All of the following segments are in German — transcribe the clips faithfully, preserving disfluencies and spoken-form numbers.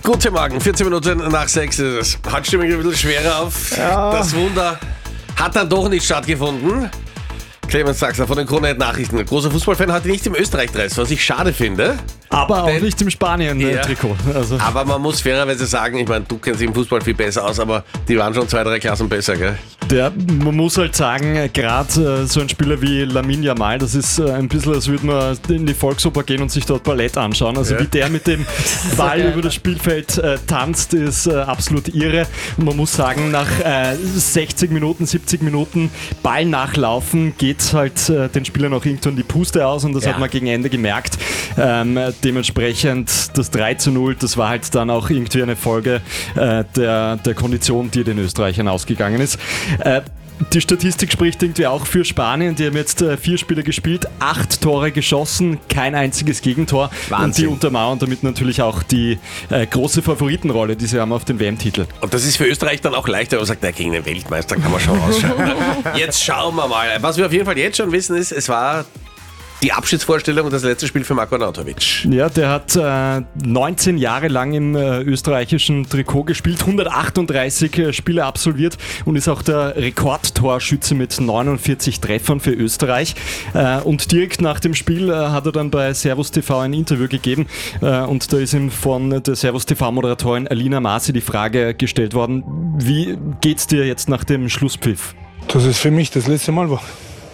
Guten Morgen, vierzehn Minuten nach sechs ist es. Heute stimme ich ein bisschen schwerer auf. Ja. Das Wunder hat dann doch nicht stattgefunden. Clemens Draxler von den Krone Nachrichten. Großer Fußballfan heute nicht im Österreich-Dress, was ich schade finde. Aber auch Denn- nicht im Spanien-Trikot. Also, Aber man muss fairerweise sagen, ich meine, du kennst dich im Fußball viel besser aus, aber die waren schon zwei, drei Klassen besser, gell? der, man muss halt sagen, gerade äh, so ein Spieler wie Lamine Yamal, das ist äh, ein bisschen, als würde man in die Volksoper gehen und sich dort Ballett anschauen. Also Ja. wie der mit dem Ball geil. über das Spielfeld äh, tanzt, ist äh, absolut irre. Und man muss sagen, nach äh, sechzig Minuten, siebzig Minuten Ball nachlaufen, geht halt äh, den Spielern auch irgendwann die Puste aus und das Ja. hat man gegen Ende gemerkt. Ähm, dementsprechend das drei zu null, das war halt dann auch irgendwie eine Folge äh, der, der Kondition, die den Österreichern ausgegangen ist. Äh, Die Statistik spricht irgendwie auch für Spanien. Die haben jetzt äh, vier Spiele gespielt, acht Tore geschossen, kein einziges Gegentor. Wahnsinn. Und die untermauern damit natürlich auch die äh, große Favoritenrolle, die sie haben auf den W M-Titel. Und das ist für Österreich dann auch leichter, wenn man sagt, na, gegen den Weltmeister kann man schon ausscheiden. Jetzt schauen wir mal. Was wir auf jeden Fall jetzt schon wissen ist, es war die Abschiedsvorstellung und das letzte Spiel für Marko Arnautovic. Ja, der hat äh, neunzehn Jahre lang im äh, österreichischen Trikot gespielt, hundertachtunddreißig äh, Spiele absolviert und ist auch der Rekordtorschütze mit neunundvierzig Treffern für Österreich. Äh, und direkt nach dem Spiel äh, hat er dann bei Servus T V ein Interview gegeben äh, und da ist ihm von der Servus T V-Moderatorin Alina Masi die Frage gestellt worden, wie geht's dir jetzt nach dem Schlusspfiff? Dass es für mich das letzte Mal war.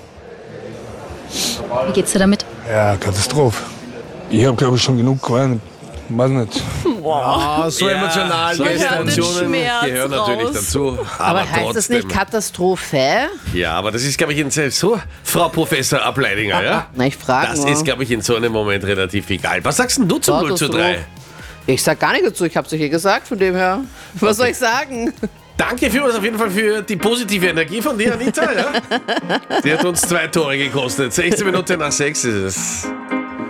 Wie geht's dir damit? Ja, Katastrophe. Ich habe, glaube ich, schon genug geweint. Weiß nicht. Ah, so Ja, emotional. solche gestern. den Emotionen Schmerz gehören natürlich raus. dazu. Aber, Aber, heißt trotzdem. das nicht Katastrophe? Ja, aber das ist, glaube ich, in so, Frau Professor Ableidinger, ja? Na, ich frage Das nur. ist, glaube ich, in so einem Moment relativ egal. Was sagst denn du zu null zu drei? Ich sag gar nichts dazu, ich hab's euch eh gesagt, von dem her. Was soll ich sagen? Danke vielmals auf jeden Fall für die positive Energie von dir, Anita. Ja? Die hat uns zwei Tore gekostet. sechzehn Minuten nach sechs ist es.